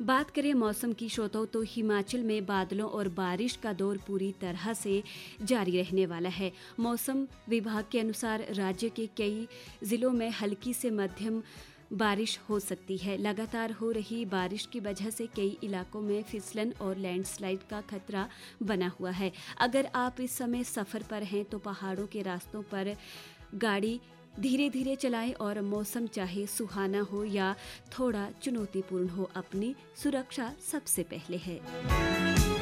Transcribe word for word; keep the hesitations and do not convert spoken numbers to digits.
बात करें मौसम की श्रोताओं तो हिमाचल में बादलों और बारिश का दौर पूरी तरह से जारी रहने वाला है। मौसम विभाग के अनुसार राज्य के कई जिलों में हल्की से मध्यम बारिश हो सकती है। लगातार हो रही बारिश की वजह से कई इलाकों में फिसलन और लैंडस्लाइड का खतरा बना हुआ है। अगर आप इस समय सफ़र पर हैं तो पहाड़ों के रास्तों पर गाड़ी धीरे धीरे चलाएं और मौसम चाहे सुहाना हो या थोड़ा चुनौतीपूर्ण हो, अपनी सुरक्षा सबसे पहले है।